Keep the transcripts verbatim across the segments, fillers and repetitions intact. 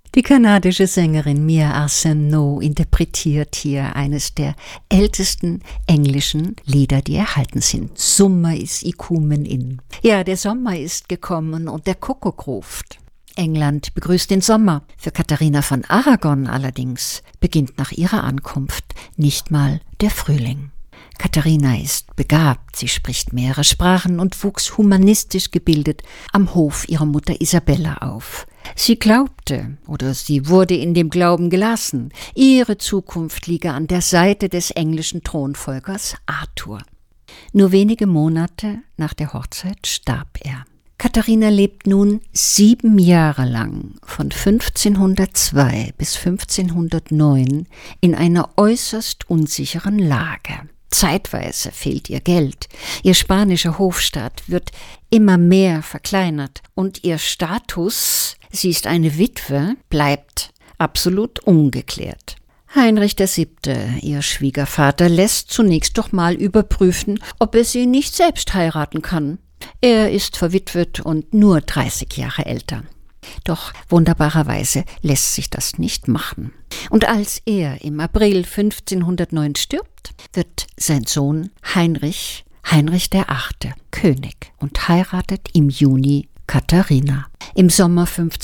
Die kanadische Sängerin Mia Arsenault interpretiert hier eines der ältesten englischen Lieder, die erhalten sind. Summer is ikumen in. Ja, der Sommer ist gekommen und der Kuckuck ruft. England begrüßt den Sommer. Für Katharina von Aragon allerdings beginnt nach ihrer Ankunft nicht mal der Frühling. Katharina ist begabt, sie spricht mehrere Sprachen und wuchs humanistisch gebildet am Hof ihrer Mutter Isabella auf. Sie glaubte, oder sie wurde in dem Glauben gelassen, ihre Zukunft liege an der Seite des englischen Thronfolgers Arthur. Nur wenige Monate nach der Hochzeit starb er. Katharina lebt nun sieben Jahre lang, von fünfzehnhundertzwei bis fünfzehnhundertneun, in einer äußerst unsicheren Lage. Zeitweise fehlt ihr Geld, ihr spanischer Hofstaat wird immer mehr verkleinert und ihr Status, sie ist eine Witwe, bleibt absolut ungeklärt. Heinrich der Siebte, ihr Schwiegervater, lässt zunächst doch mal überprüfen, ob er sie nicht selbst heiraten kann. Er ist verwitwet und nur dreißig Jahre älter. Doch wunderbarerweise lässt sich das nicht machen. Und als er im April fünfzehnhundertneun stirbt, wird sein Sohn Heinrich, Heinrich der Achte, König und heiratet im Juni Katharina. Im Sommer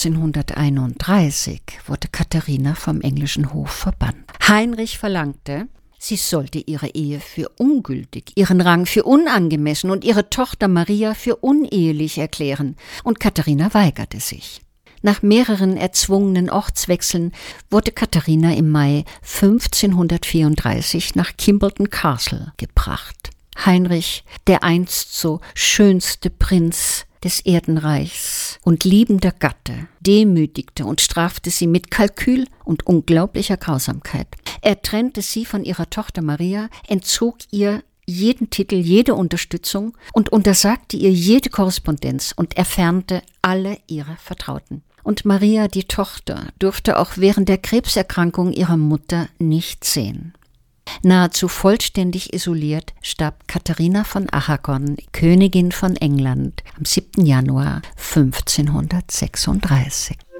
fünfzehnhunderteinunddreißig wurde Katharina vom englischen Hof verbannt. Heinrich verlangte, sie sollte ihre Ehe für ungültig, ihren Rang für unangemessen und ihre Tochter Maria für unehelich erklären, und Katharina weigerte sich. Nach mehreren erzwungenen Ortswechseln wurde Katharina im Mai fünfzehnhundertvierunddreißig nach Kimbleton Castle gebracht. Heinrich, der einst so schönste Prinz des Erdenreichs und liebender Gatte, demütigte und strafte sie mit Kalkül und unglaublicher Grausamkeit. Er trennte sie von ihrer Tochter Maria, entzog ihr jeden Titel, jede Unterstützung und untersagte ihr jede Korrespondenz und entfernte alle ihre Vertrauten. Und Maria, die Tochter, durfte auch während der Krebserkrankung ihrer Mutter nicht sehen. Nahezu vollständig isoliert starb Katharina von Aragon, Königin von England, am siebten Januar fünfzehnhundertsechsunddreißig.